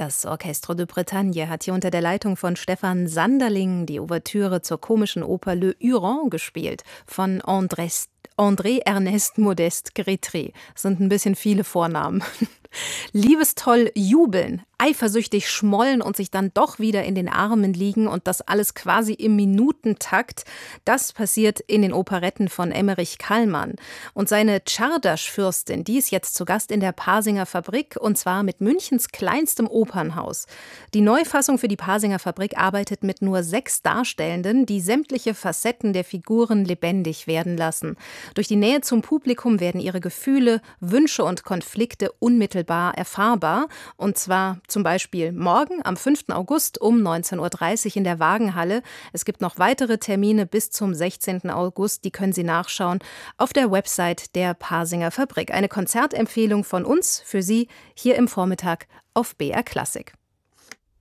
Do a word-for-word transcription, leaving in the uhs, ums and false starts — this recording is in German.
Das Orchestre de Bretagne hat hier unter der Leitung von Stefan Sanderling die Ouvertüre zur komischen Oper Le Huron gespielt von André, André Ernest Modeste Grétry. Das sind ein bisschen viele Vornamen. Liebestoll jubeln, eifersüchtig schmollen und sich dann doch wieder in den Armen liegen und das alles quasi im Minutentakt. Das passiert in den Operetten von Emmerich Kallmann. Und seine Czardasch-Fürstin, die ist jetzt zu Gast in der Pasinger Fabrik und zwar mit Münchens kleinstem Opernhaus. Die Neufassung für die Pasinger Fabrik arbeitet mit nur sechs Darstellenden, die sämtliche Facetten der Figuren lebendig werden lassen. Durch die Nähe zum Publikum werden ihre Gefühle, Wünsche und Konflikte unmittelbar erfahrbar. Und zwar zum Beispiel morgen am fünften August um neunzehn Uhr dreißig in der Wagenhalle. Es gibt noch weitere Termine bis zum sechzehnten August. Die können Sie nachschauen auf der Website der Pasinger Fabrik. Eine Konzertempfehlung von uns für Sie hier im Vormittag auf B R Klassik.